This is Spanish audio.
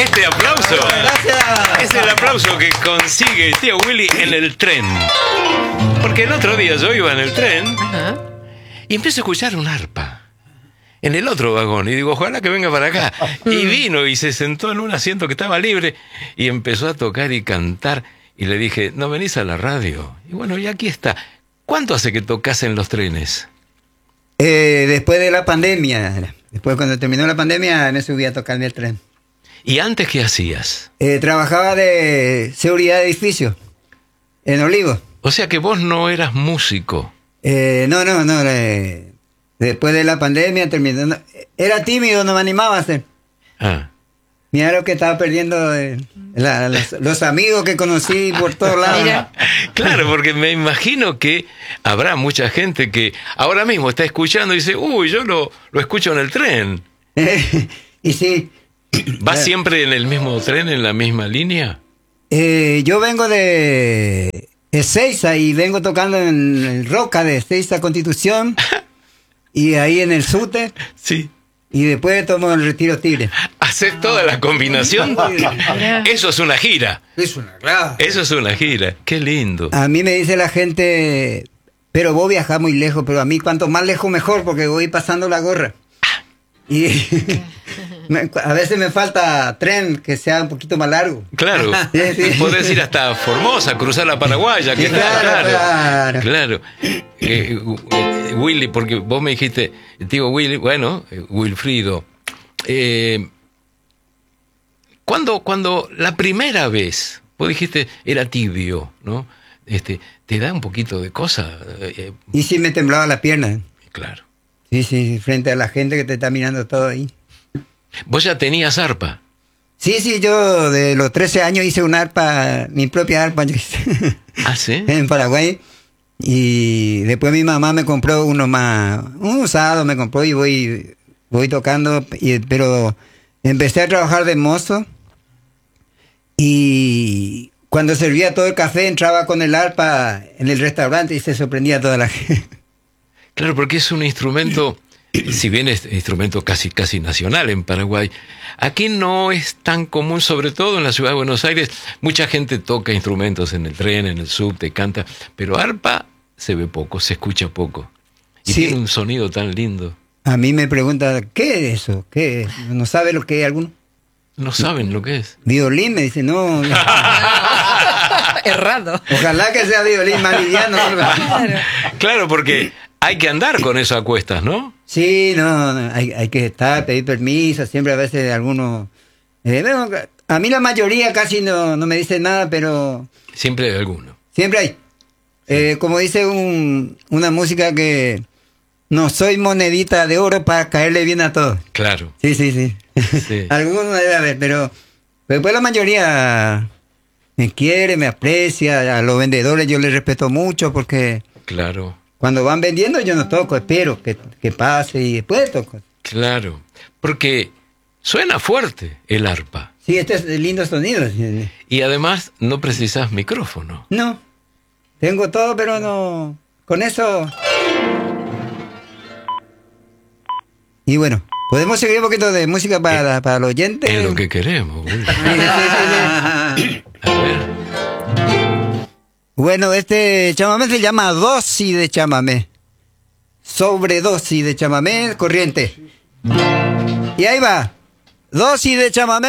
Este aplauso es el aplauso que consigue el tío Willy en el tren. Porque el otro día yo iba en el tren y empecé a escuchar un arpa en el otro vagón. Y digo, ojalá que venga para acá. Y vino y se sentó en un asiento que estaba libre y empezó a tocar y cantar. Y le dije, ¿no venís a la radio? Y bueno, y aquí está. ¿Cuánto hace que tocas en los trenes? Después de la pandemia. Después, cuando terminó la pandemia, me subí a tocar en el tren. ¿Y antes qué hacías? Trabajaba de seguridad de edificio en Olivo. O sea que vos no eras músico. No. Después de la pandemia terminó. Era tímido, no me animaba a hacer. Mira lo que estaba perdiendo los amigos que conocí por todos lados. Claro, porque me imagino que habrá mucha gente que ahora mismo está escuchando y dice, uy, yo lo escucho en el tren. Y sí. ¿Vas siempre en el mismo tren, en la misma línea? Yo vengo de Ezeiza y vengo tocando en el Roca de Ezeiza Constitución y ahí en el Sute. Sí. Y después tomo el Retiro Tigre. ¿Haces toda la combinación? Eso es una gira. Claro. Eso es una gira. Qué lindo. A mí me dice la gente, pero vos viajás muy lejos, pero a mí cuanto más lejos mejor, porque voy pasando la gorra. Y a veces me falta tren que sea un poquito más largo. Claro. Sí. Podés ir hasta Formosa, cruzar la Paraguaya. Sí, claro. Willy, porque vos me dijiste, tío Willy, bueno, Wilfrido. Cuando la primera vez, vos dijiste, era tibio, ¿no? Te da un poquito de cosa. Y sí me temblaba la pierna. Claro. Sí, frente a la gente que te está mirando todo ahí. ¿Vos ya tenías arpa? Sí, yo de los 13 años hice una arpa, mi propia arpa. ¿Ah, sí? En Paraguay. Y después mi mamá me compró un usado me compró y voy tocando, pero empecé a trabajar de mozo y cuando servía todo el café entraba con el arpa en el restaurante y se sorprendía toda la gente. Claro, porque es un instrumento, si bien es instrumento casi nacional en Paraguay, aquí no es tan común, sobre todo en la ciudad de Buenos Aires. Mucha gente toca instrumentos en el tren, en el subte, canta, pero arpa se ve poco, se escucha poco. Y sí. Tiene un sonido tan lindo. A mí me preguntan, ¿qué es eso? ¿Qué es? ¿No sabe lo que es alguno? No saben lo que es. Violín, me dice, no. Errado. Ojalá que sea violín más liviano. Claro, porque hay que andar con eso a cuestas, ¿no? Sí, no, hay que estar, pedir permiso, siempre a veces algunos... a mí la mayoría casi no me dicen nada, pero... Siempre hay alguno. Siempre hay. Sí. Como dice una música que... No soy monedita de oro para caerle bien a todos. Claro. Sí. Algunos debe haber, pero después la mayoría me quiere, me aprecia. A los vendedores yo les respeto mucho porque... Claro. Cuando van vendiendo yo no toco, espero que pase y después toco. Claro, porque suena fuerte el arpa. Sí, este es lindo sonido. Y además no precisas micrófono. No, tengo todo, pero no... Con eso... Y bueno, ¿podemos seguir un poquito de música para los oyentes? Es lo que queremos. Sí. A ver. Bueno, este chamamé se llama dosis de chamamé. Sobredosis de chamamé corriente. Y ahí va. Dosis de chamamé.